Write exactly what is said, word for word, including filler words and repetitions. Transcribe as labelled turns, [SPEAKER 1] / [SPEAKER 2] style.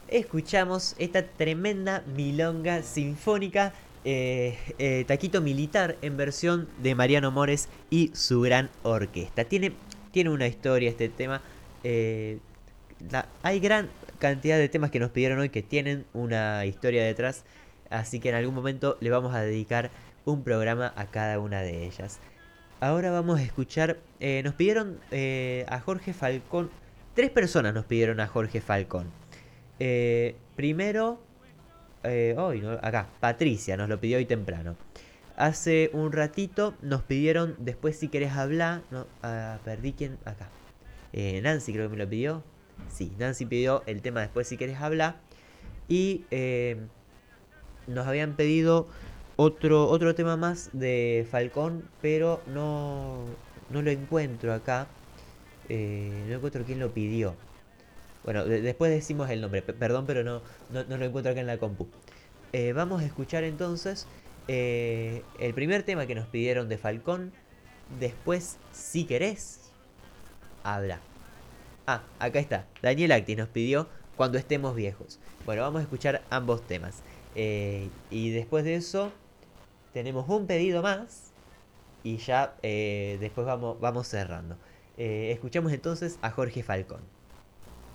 [SPEAKER 1] escuchamos esta tremenda milonga sinfónica, eh, eh, Taquito Militar en versión de Mariano Mores y su gran orquesta. Tiene, tiene una historia este tema. eh, la- hay gran cantidad de temas que nos pidieron hoy que tienen una historia detrás, así que en algún momento le vamos a dedicar un programa a cada una de ellas. Ahora vamos a escuchar, eh, nos pidieron eh, a Jorge Falcón, tres personas nos pidieron a Jorge Falcón. Eh, primero, eh, hoy, ¿no? Acá, Patricia nos lo pidió hoy temprano. Hace un ratito nos pidieron, después si querés hablar, no, ah, perdí quién, acá. Eh, Nancy creo que me lo pidió. Sí, Nancy pidió el tema después si querés hablar. Y eh, nos habían pedido otro, otro tema más de Falcón, pero no, no lo encuentro acá. Eh, no encuentro quién lo pidió. Bueno, de- después decimos el nombre, perdón, pero no, no, no lo encuentro acá en la compu. Eh, vamos a escuchar entonces eh, el primer tema que nos pidieron de Falcón. Después, si querés, habla. Ah, acá está. Daniel Acti nos pidió Cuando estemos viejos. Bueno, vamos a escuchar ambos temas. Eh, y después de eso, tenemos un pedido más. Y ya eh, después vamos, vamos cerrando. Eh, escuchamos entonces a Jorge Falcón.